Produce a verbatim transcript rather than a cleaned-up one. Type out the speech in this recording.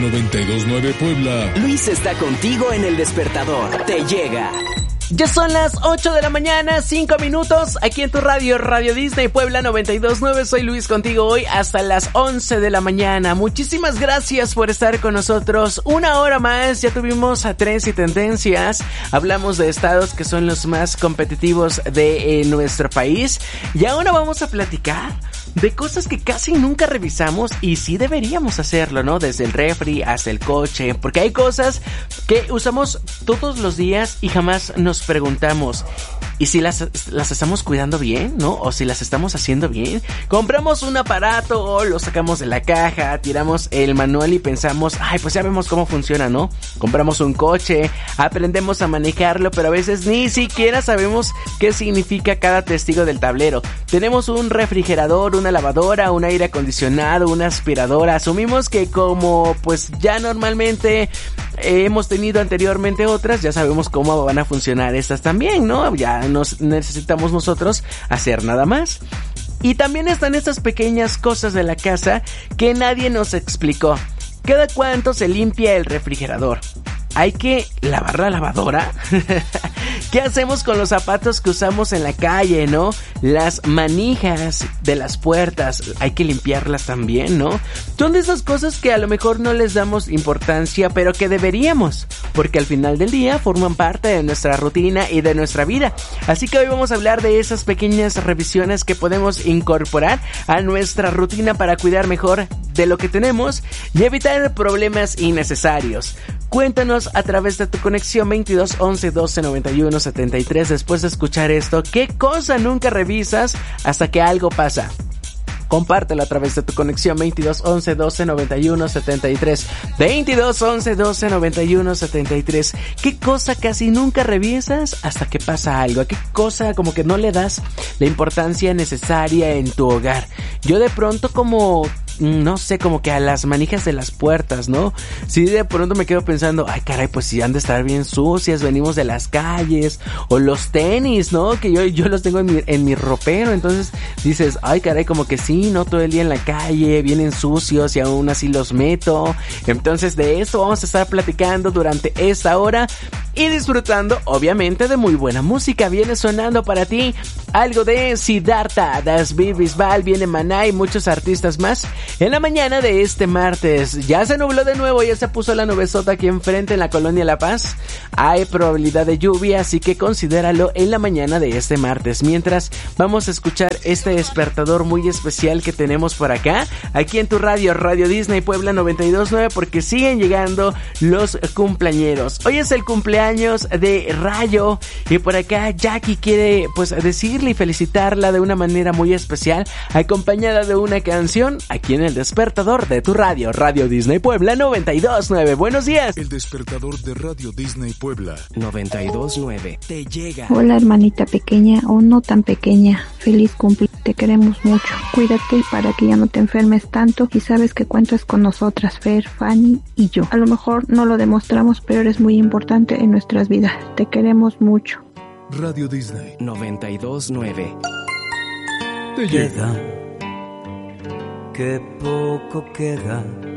noventa y dos nueve Puebla. Luis está contigo en El Despertador. Te llega. Ya son las ocho de la mañana, cinco minutos, aquí en tu radio, Radio Disney Puebla noventa y dos nueve. Soy Luis contigo hoy hasta las once de la mañana. Muchísimas gracias por estar con nosotros una hora más. Ya tuvimos a Trends y Tendencias. Hablamos de estados que son los más competitivos de eh, nuestro país. Y ahora vamos a platicar de cosas que casi nunca revisamos y sí deberíamos hacerlo, ¿no? Desde el refri hasta el coche, porque hay cosas que usamos todos los días y jamás nos preguntamos, ¿y si las, las estamos cuidando bien, no? O si las estamos haciendo bien. Compramos un aparato o lo sacamos de la caja, tiramos el manual y pensamos, ay, pues ya vemos cómo funciona, ¿no? Compramos un coche, aprendemos a manejarlo, pero a veces ni siquiera sabemos qué significa cada testigo del tablero. Tenemos un refrigerador, una lavadora, un aire acondicionado, una aspiradora. Asumimos que como pues ya normalmente eh, hemos tenido anteriormente otras, ya sabemos cómo van a funcionar estas también, ¿no? Ya no necesitamos nosotros hacer nada más. Y también están estas pequeñas cosas de la casa que nadie nos explicó. ¿Cada cuánto se limpia el refrigerador? ¿Hay que lavar la lavadora? ¿Qué hacemos con los zapatos que usamos en la calle, no? Las manijas de las puertas, hay que limpiarlas también, ¿no? Son de esas cosas que a lo mejor no les damos importancia, pero que deberíamos, porque al final del día forman parte de nuestra rutina y de nuestra vida. Así que hoy vamos a hablar de esas pequeñas revisiones que podemos incorporar a nuestra rutina para cuidar mejor de lo que tenemos y evitar problemas innecesarios. Cuéntanos a través de tu conexión veintidós once doce noventa y uno setenta y tres después de escuchar esto, ¿qué cosa nunca revisas hasta que algo pasa? Compártelo a través de tu conexión veintidós once doce noventa y uno setenta y tres. veintidós once doce noventa y uno setenta y tres. ¿Qué cosa casi nunca revisas hasta que pasa algo? ¿A qué cosa como que no le das la importancia necesaria en tu hogar? Yo de pronto como... no sé, como que a las manijas de las puertas, ¿no? Si de pronto me quedo pensando, ay caray, pues si han de estar bien sucias, venimos de las calles, o los tenis, ¿no? Que yo, yo los tengo en mi, en mi ropero, entonces dices, ay caray, como que sí, ¿no? Todo el día en la calle, vienen sucios y aún así los meto. Entonces de esto vamos a estar platicando durante esta hora y disfrutando, obviamente, de muy buena música. Viene sonando para ti algo de Siddhartha, Das Bisbal, viene Maná y muchos artistas más. En la mañana de este martes, ya se nubló de nuevo, ya se puso la nubesota aquí enfrente en la colonia La Paz. Hay probabilidad de lluvia, así que considéralo en la mañana de este martes. Mientras vamos a escuchar este despertador muy especial que tenemos por acá, aquí en tu radio, Radio Disney Puebla noventa y dos nueve, porque siguen llegando los cumpleañeros. Hoy es el cumpleaños de Rayo y por acá Jackie quiere pues decirle y felicitarla de una manera muy especial, acompañada de una canción aquí en el despertador de tu radio, Radio Disney Puebla noventa y dos nueve. Buenos días. El despertador de Radio Disney Puebla noventa y dos nueve te llega. Hola hermanita pequeña o no tan pequeña, feliz cumple, te queremos mucho. Cuídate para que ya no te enfermes tanto y sabes que cuentas con nosotras, Fer, Fanny y yo. A lo mejor no lo demostramos, pero eres muy importante en nuestras vidas. Te queremos mucho. Radio Disney noventa y dos nueve te llega. Qué poco queda